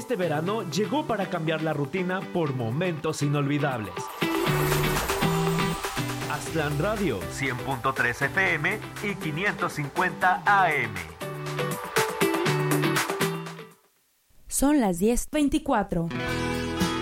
este verano llegó para cambiar la rutina por momentos inolvidables. Aztlán Radio, 100.3 FM y 550 AM. Son las 10:24.